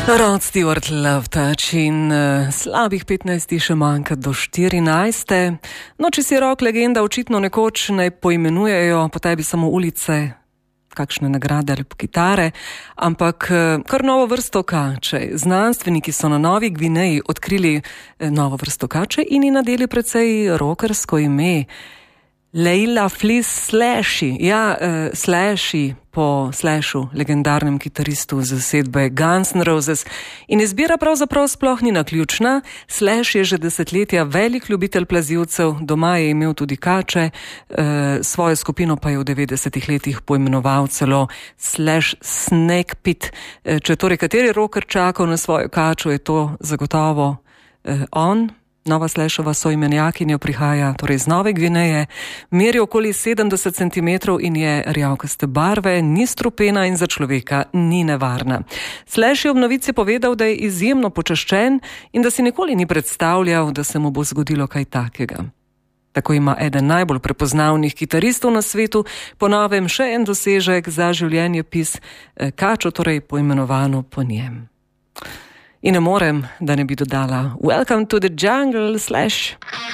Rod Stewart, Love Touch in slabih 15 še manjka do 14. No, če si rock legenda, očitno nekoč ne poimenujejo po tebi samo ulice, kakšne nagrade ali kitare, ampak kar novo vrsto kače. Znanstveniki so na Novi Gvineji odkrili novo vrsto kače in ji nadeli precej rockersko ime. Leila Fliss Slashy, Slashy po Slashu, legendarnem kitaristu zasedbe Guns N' Roses. In izbira pravzaprav sploh ni naključna. Slash je že desetletja velik ljubitelj plazilcev, doma je imel tudi kače, svojo skupino pa je v 90-ih letih poimenoval celo Slash Snake Pit. Če torej kateri rocker čakal na svojo kačo, je to zagotovo on. Nova Slashova soimenjakinja prihaja torej iz Nove Gvineje, meri okoli 70 cm in je rjavkaste barve, ni strupena in za človeka ni nevarna. Slash je ob novici povedal, da je izjemno počaščen in da si nikoli ni predstavljal, da se mu bo zgodilo kaj takega. Tako ima eden najbolj prepoznavnih kitaristov na svetu po novem še en dosežek za življenjepis, kačo torej poimenovano po njem. In ne morem, da ne bi dodala Welcome to the jungle, Slash.